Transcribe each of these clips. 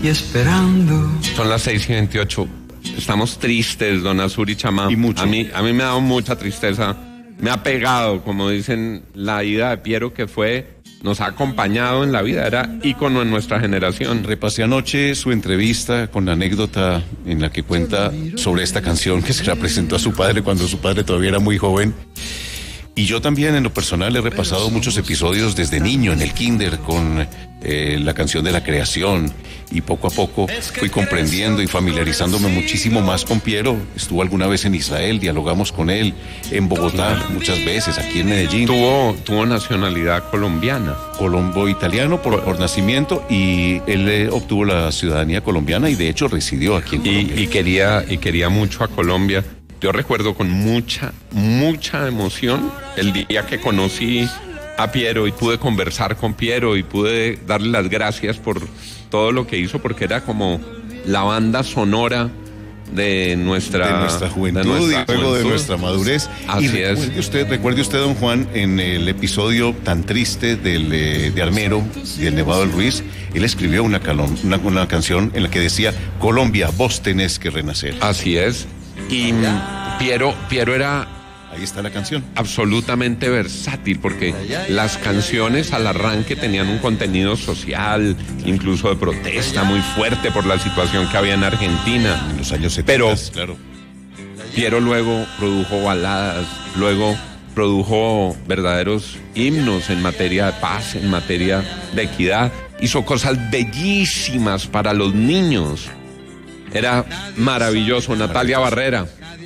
y esperando. Son las 6:28. Estamos tristes, don Azur y Chamá. Y mucho. A mí me ha dado mucha tristeza. Me ha pegado, como dicen, la ida de Piero, que nos ha acompañado en la vida, era ícono en nuestra generación. Repasé anoche su entrevista con la anécdota en la que cuenta sobre esta canción que se la presentó a su padre cuando su padre todavía era muy joven. Y yo también, en lo personal, he repasado muchos episodios desde niño en el kinder con la canción de la creación, y poco a poco fui comprendiendo y familiarizándome muchísimo más con Piero. Estuvo alguna vez en Israel, dialogamos con él, en Bogotá muchas veces, aquí en Medellín. Tuvo nacionalidad colombiana. Colombo-italiano por nacimiento, y él obtuvo la ciudadanía colombiana y de hecho residió aquí en Colombia. Y quería mucho a Colombia. Yo recuerdo con mucha emoción el día que conocí a Piero y pude conversar con Piero y pude darle las gracias por todo lo que hizo, porque era como la banda sonora de nuestra juventud y luego de nuestra madurez. Así Recuerde usted, don Juan, en el episodio tan triste de Armero y el Nevado del Ruiz, él escribió una canción en la que decía: Colombia, vos tenés que renacer. Así es. Y Piero era... Ahí está la canción. Absolutamente versátil, porque las canciones al arranque tenían un contenido social, incluso de protesta muy fuerte por la situación que había en Argentina. En los años 70, pero claro. Piero luego produjo baladas, luego produjo verdaderos himnos en materia de paz, en materia de equidad. Hizo cosas bellísimas para los niños. Era maravilloso. Natalia Barrera.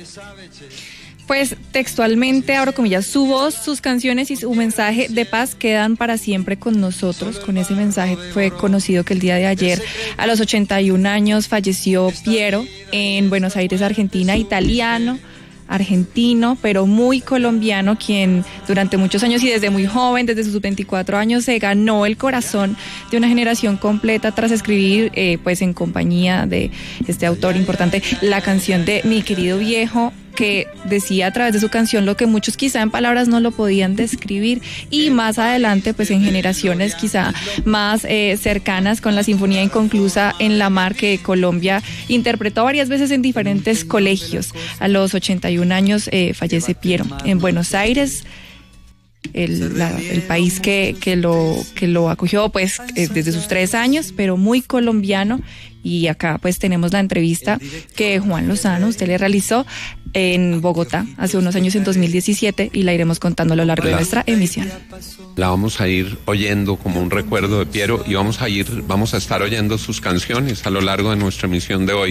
Pues textualmente, abro comillas, su voz, sus canciones y su mensaje de paz quedan para siempre con nosotros. Con ese mensaje fue conocido que el día de ayer, a los 81 años, falleció Piero en Buenos Aires, Argentina, argentino, pero muy colombiano, quien durante muchos años y desde muy joven, desde sus 24 años, se ganó el corazón de una generación completa tras escribir, pues en compañía de este autor importante, la canción de Mi Querido Viejo, que decía a través de su canción lo que muchos quizá en palabras no lo podían describir, y más adelante pues en generaciones quizá más cercanas, con la Sinfonía Inconclusa en la Mar, que Colombia interpretó varias veces en diferentes colegios. A los 81 años fallece Piero en Buenos Aires, el país que lo acogió pues desde sus 3 años, pero muy colombiano. Y acá pues tenemos la entrevista que Juan Lozano, usted le realizó en Bogotá hace unos años, en 2017, y la iremos contando a lo largo de nuestra emisión. La vamos a ir oyendo como un recuerdo de Piero, y vamos a estar oyendo sus canciones a lo largo de nuestra emisión de hoy.